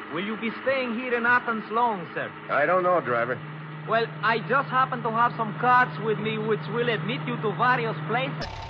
Will you be staying here in Athens long, sir? I don't know, driver. Well, I just happen to have some cards with me which will admit you to various places.